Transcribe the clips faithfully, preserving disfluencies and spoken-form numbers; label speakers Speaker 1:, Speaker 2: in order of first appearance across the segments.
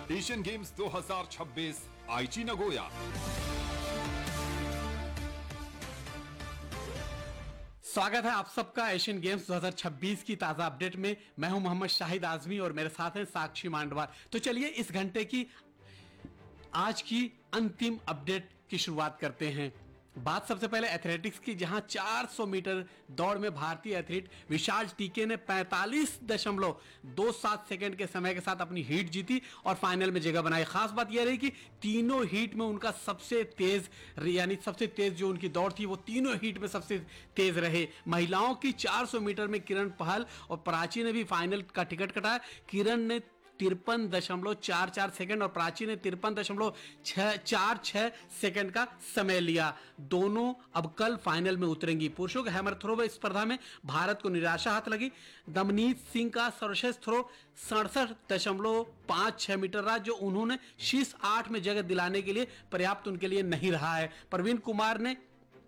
Speaker 1: Asian games दो हज़ार छब्बीस आईची नगोया।
Speaker 2: स्वागत है आप सबका एशियन गेम्स दो हज़ार छब्बीस की ताजा अपडेट में। मैं हूं मोहम्मद शाहिद आजमी और मेरे साथ हैं साक्षी मांडवार। तो चलिए इस घंटे की आज की अंतिम अपडेट की शुरुआत करते हैं। बात सबसे पहले एथलेटिक्स की, जहां चार सौ मीटर दौड़ में भारतीय एथलीट विशाल टीके ने पैंतालीस दशमलव दो सात सेकंड के समय के साथ अपनी हीट जीती और फाइनल में जगह बनाई। खास बात यह रही कि तीनों हीट में उनका सबसे तेज यानी सबसे तेज जो उनकी दौड़ थी वो तीनों हीट में सबसे तेज रहे। महिलाओं की चार सौ मीटर में किरण पहल और प्राची ने भी फाइनल का टिकट कटाया। किरण ने तिरपन दशमलव चार चार सेकंड और प्राची ने तिरपन दशमलव चार छह सेकंड का समय लिया। दोनों अब कल फाइनल में उतरेंगी। पुरुषों के हैमर थ्रो स्पर्धा में भारत को निराशा हाथ लगी। दमनीत सिंह का सर्वश्रेष्ठ थ्रो सड़सठ दशमलव पांच छह मीटर रहा, जो उन्होंने शीर्ष आठ में जगह दिलाने के लिए पर्याप्त उनके लिए नहीं रहा है। प्रवीण कुमार ने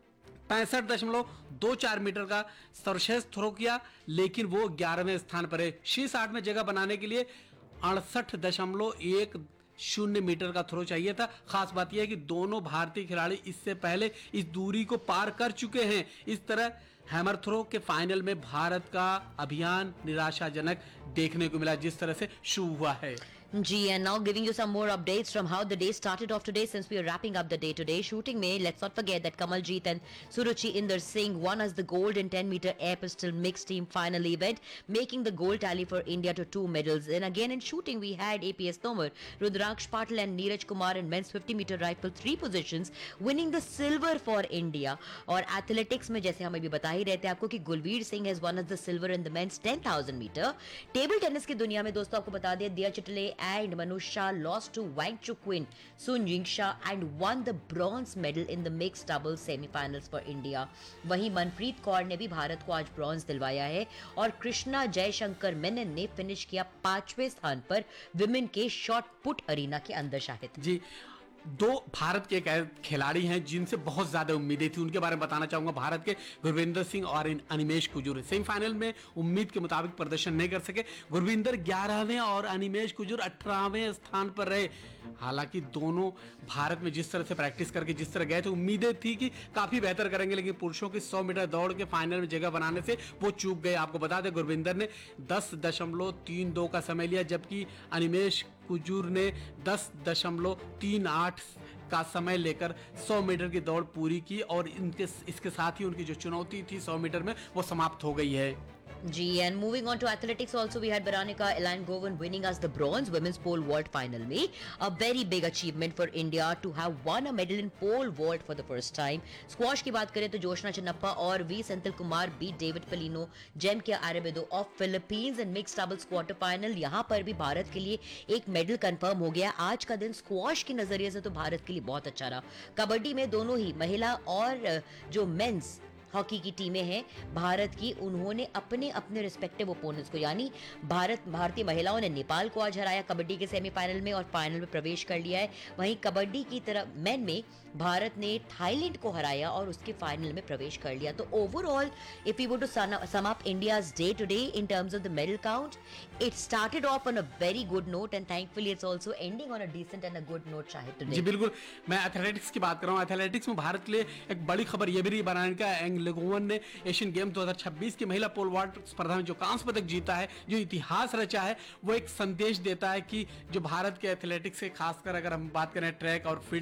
Speaker 2: पैंसठ दशमलव दो चार मीटर का सर्वश्रेष्ठ थ्रो किया, लेकिन वो ग्यारहवें स्थान पर है। शीर्ष आठ में जगह बनाने के लिए अड़सठ दशमलव एक शून्य मीटर का थ्रो चाहिए था। खास बात यह है कि दोनों भारतीय खिलाड़ी इससे पहले इस दूरी को पार कर चुके हैं। इस तरह हैमर थ्रो के फाइनल में भारत का अभियान निराशाजनक देखने को मिला, जिस तरह से शुरू हुआ है।
Speaker 3: G, and now giving you some more updates from how the day started off today since we are wrapping up the day today. Shooting में, let's not forget that Kamaljeet and Suruchi Inder Singh won as the gold in ten meter air pistol mixed team final event, making the gold tally for India to two medals. And again in shooting we had A P S Tomar, Rudraksh Patil and Neeraj Kumar in men's fifty meter rifle three positions, winning the silver for India. और athletics में जैसे हम अभी बता ही रहे थे आपको कि Gulveer Singh has won as the silver in the men's ten thousand meter. Table tennis की दुनिया में दोस्तों आपको बता दिया, दिया चिटले and Manush Shah lost to Wang Chukwin, Sun Yingxia and won the bronze medal in the mixed doubles semi-finals for India. वहीं मनप्रीत कौर ने भी भारत को आज ब्रॉन्ज दिलवाया है और कृष्णा जयशंकर मेनन ने फिनिश किया पांचवें स्थान पर विमेन के शॉट पुट अरीना के अंदर। शाहिद
Speaker 2: जी, दो भारत के खिलाड़ी हैं जिनसे बहुत ज्यादा उम्मीदें थी, उनके बारे में बताना चाहूंगा। भारत के गुरविंदर सिंह और अनिमेश कुजूर सेमीफाइनल में उम्मीद के मुताबिक प्रदर्शन नहीं कर सके। गुरविंदर ग्यारहवें और अनिमेश कुजूर अठारहवें स्थान पर रहे। हालांकि दोनों भारत में जिस तरह से प्रैक्टिस करके जिस तरह गए थे, उम्मीदें थी कि काफी बेहतर करेंगे, लेकिन पुरुषों की सौ मीटर दौड़ के फाइनल में जगह बनाने से वो चूक गए। आपको बता दें गुरविंदर ने दस दशमलव तीन दो का समय लिया, जबकि अनिमेश कुजूर ने दस दशमलव तीन आठ का समय लेकर सौ मीटर की दौड़ पूरी की और इनके इसके साथ ही उनकी जो चुनौती थी सौ मीटर में वो समाप्त हो गई है।
Speaker 3: G, and moving on to athletics also we had Baranika Elaine Govan winning as the bronze women's pole vault final में, a very big achievement for India to have won a medal in pole vault for the first time. Squash की बात करें तो जोशना चिन्नप्पा और we Senthil Kumar beat David पेलिनो, GeM के आरेबेदो of Philippines in mixed doubles quarter final. यहाँ पर भी भारत के लिए एक मेडल कंफर्म हो गया। आज का दिन स्क्वाश की नजरिए से तो भारत के लिए बहुत अच्छा रहा। कबड्डी में दोनों ही महिला और जो मेंस हॉकी की टीमें हैं भारत की, उन्होंने अपने अपने रिस्पेक्टिव ओपोनेंट्स को, यानी भारत भारतीय महिलाओं ने नेपाल को आज हराया कबड्डी के सेमीफाइनल में और फाइनल में प्रवेश कर लिया है। वहीं कबड्डी की तरफ मेन में भारत ने थाईलैंड को हराया और उसके फाइनल में प्रवेश कर लिया। तो overall if you want to sum up India's day today in terms of the medal count, it started off on a very good note and thankfully it's also ending on a decent and a good note. Shahid today
Speaker 2: जी बिल्कुल, मैं athletics की बात कर रहा हूं। Athletics में भारत के लिए एक बड़ी खबर यह भी रही, बनाने का एंगलोवन ने एशियन गेम दो हज़ार छब्बीस की महिला पोल वॉल्ट स्पर्धा में जो कांस्य पदक जीता है, जो इतिहास रचा है, वो एक संदेश देता है कि जो भारत के एथलेटिक्स से, खासकर अगर हम बात करें ट्रैक और फील्ड